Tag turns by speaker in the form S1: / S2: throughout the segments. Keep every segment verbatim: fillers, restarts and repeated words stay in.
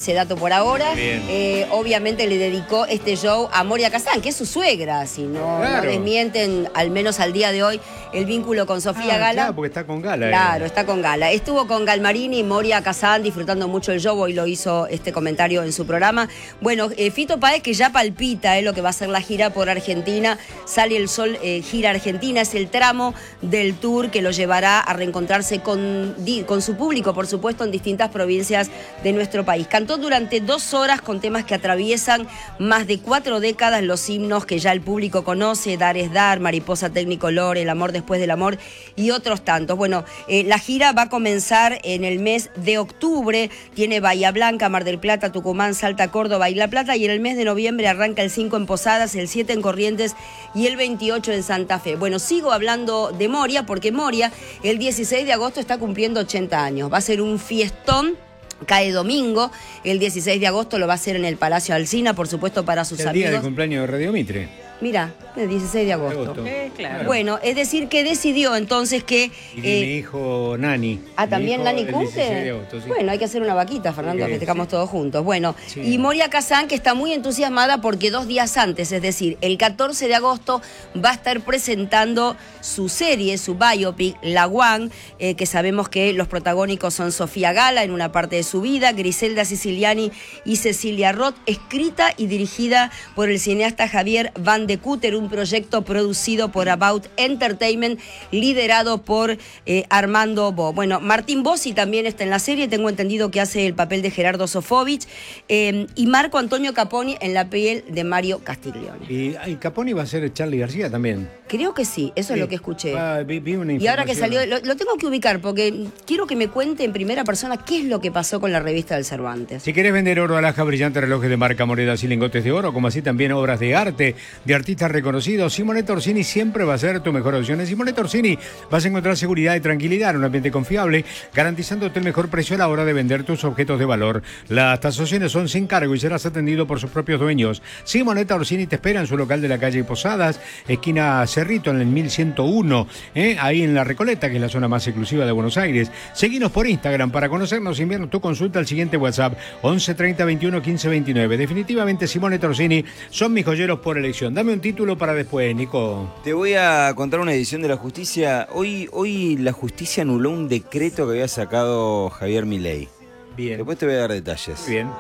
S1: ese dato por ahora. Eh, obviamente le dedicó este show a Moria Kazan, que es su suegra, si no, claro. no desmienten, al menos al día de hoy, el vínculo con Sofía ah, Gala.
S2: Claro, porque está con Gala.
S1: Claro,
S2: eh.
S1: está con Gala. Estuvo con Galmarini y Moria Kazan disfrutando mucho el show, hoy lo hizo este comentario en su programa. Bueno, eh, Fito Páez, que ya palpita eh, lo que va a ser la gira por Argentina, Sale el Sol, eh, gira Argentina, es el tramo del tour que lo llevará a reencontrarse con, con su público, por supuesto, en distintas provincias de nuestro país. Cantó durante dos horas con temas que atraviesan más de cuatro décadas, los himnos que ya el público conoce, Dar es Dar, Mariposa Tecnicolor, El Amor Después del Amor y otros tantos. Bueno, eh, la gira va a comenzar en el mes de octubre, tiene Bahía Blanca, Mar del Plata, Tucumán, Salta, Córdoba y La Plata, y en el mes de noviembre arranca el cinco en Posadas, el siete en Corrientes y el veintiocho en Santa Fe. Bueno, sigo hablando de Moria porque Moria el dieciséis de agosto está cumpliendo ochenta años, va a ser un fiestón. Cae domingo, el dieciséis de agosto lo va a hacer en el Palacio Alsina, por supuesto para sus
S2: el
S1: amigos.
S2: El día del cumpleaños de Radio Mitre.
S1: Mira, el dieciséis de agosto.
S2: De agosto.
S1: Eh, claro. Bueno, es decir que decidió entonces que...
S2: Y eh, mi hijo Nani.
S1: Ah, ¿también Nani
S2: cumple?
S1: dieciséis de agosto, sí. Bueno, hay que hacer una vaquita, Fernando, que festejamos sí. todos juntos. Bueno, sí. y Moria Kazan, que está muy entusiasmada porque dos días antes, es decir, el catorce de agosto, va a estar presentando su serie, su biopic, La One, eh, que sabemos que los protagónicos son Sofía Gala en una parte de su vida, Griselda Siciliani y Cecilia Roth, escrita y dirigida por el cineasta Javier Van de Cúter, un proyecto producido por About Entertainment, liderado por eh, Armando Bo. Bueno, Martín Bossi también está en la serie, tengo entendido que hace el papel de Gerardo Sofovich, eh, y Marco Antonio Caponi en la piel de Mario Castiglione.
S2: Y, y Caponi va a ser Charly García también.
S1: Creo que sí, eso sí. es lo que escuché.
S2: Ah, vi, vi una
S1: y ahora que salió, lo, lo tengo que ubicar porque quiero que me cuente en primera persona qué es lo que pasó con la revista del Cervantes.
S2: Si querés vender oro, alhaja, brillantes, relojes de marca, monedas y lingotes de oro, como así también obras de arte de artistas reconocidos, Simonetta Orsini siempre va a ser tu mejor opción. En Simonetta Orsini vas a encontrar seguridad y tranquilidad en un ambiente confiable, garantizándote el mejor precio a la hora de vender tus objetos de valor. Las tasaciones son sin cargo y serás atendido por sus propios dueños. Simonetta Orsini te espera en su local de la calle Posadas, esquina Cerrito, en el mil ciento uno, ¿eh? ahí en La Recoleta, que es la zona más exclusiva de Buenos Aires. Seguinos por Instagram para conocernos y enviarnos tu consulta al siguiente WhatsApp, once treinta veintiuno quince veintinueve. Definitivamente Simonetta Orsini son mis joyeros por elección. Dame un título para después, Nico.
S3: Te voy a contar una edición de la justicia. Hoy, hoy la justicia anuló un decreto que había sacado Javier Milei.
S2: Bien.
S3: Después te voy a dar detalles.
S2: Bien.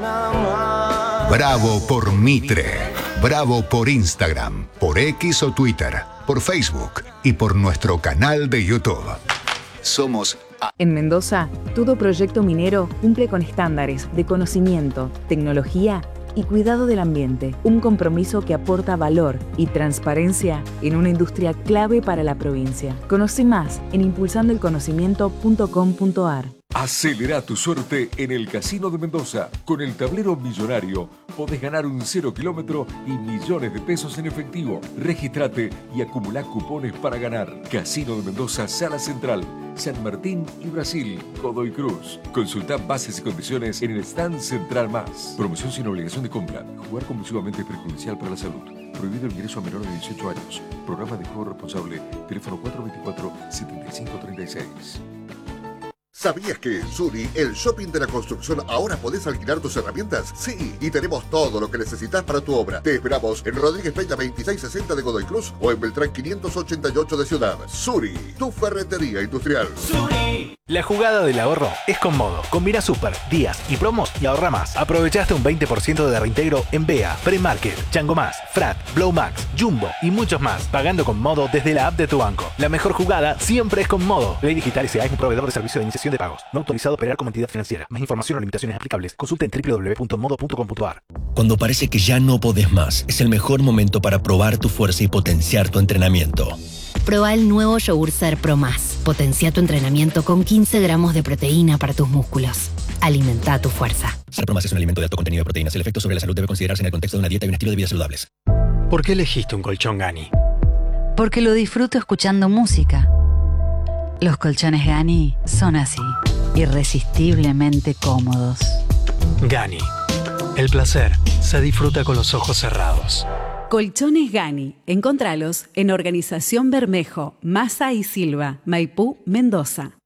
S4: Bravo por Mitre. Bravo por Instagram, por X o Twitter, por Facebook y por nuestro canal de YouTube. Somos...
S5: En Mendoza, todo proyecto minero cumple con estándares de conocimiento, tecnología y cuidado del ambiente, un compromiso que aporta valor y transparencia en una industria clave para la provincia. Conoce más en impulsando el conocimiento punto com punto a r.
S6: Acelera tu suerte en el Casino de Mendoza. Con el tablero millonario podés ganar un cero kilómetro y millones de pesos en efectivo. Regístrate y acumulá cupones para ganar. Casino de Mendoza, Sala Central, San Martín y Brasil, Godoy Cruz. Consulta bases y condiciones en el stand Central Más. Promoción sin obligación de compra. Jugar compulsivamente es perjudicial para la salud. Prohibido el ingreso a menores de dieciocho años. Programa de juego responsable. Teléfono cuatro dos cuatro, siete cinco tres seis.
S7: ¿Sabías que en Suri, el shopping de la construcción, ahora podés alquilar tus herramientas? Sí, y tenemos todo lo que necesitas para tu obra. Te esperamos en Rodríguez Peña veintiséis sesenta de Godoy Cruz o en Beltrán quinientos ochenta y ocho de Ciudad. Suri, tu ferretería industrial.
S8: Suri. La jugada del ahorro es con Modo. Combina super, días y promos y ahorra más. Aprovechaste un veinte por ciento de reintegro en B E A, Premarket, Chango Más, Frat, Blow Max, Jumbo y muchos más. Pagando con Modo desde la app de tu banco. La mejor jugada siempre es con Modo. Ley Digital S A es un proveedor de servicio de iniciación de pagos. No autorizado a operar como entidad financiera. Más información o limitaciones aplicables. Consulta en doble u doble u doble u punto modo punto com punto a r.
S9: Cuando parece que ya no podés más, es el mejor momento para probar tu fuerza y potenciar tu entrenamiento.
S10: Proba el nuevo yogur Ser Pro Más. Potencia tu entrenamiento con quince gramos de proteína para tus músculos. Alimenta tu fuerza.
S9: Ser Pro Más es un alimento de alto contenido de proteínas. El efecto sobre la salud debe considerarse en el contexto de una dieta y un estilo de vida saludables.
S11: ¿Por qué elegiste un colchón Gani?
S12: Porque lo disfruto escuchando música. Los colchones Gani son así, irresistiblemente cómodos.
S11: Gani. El placer se disfruta con los ojos cerrados.
S13: Colchones Gani. Encontralos en Organización Bermejo, Massa y Silva, Maipú, Mendoza.